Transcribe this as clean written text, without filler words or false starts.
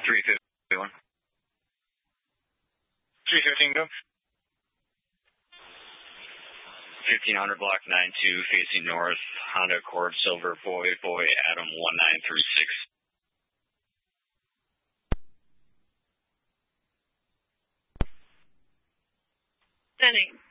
351. 315, go. 1500 block 92 facing north, Honda Accord Silver Boy Adam 1936. Sending.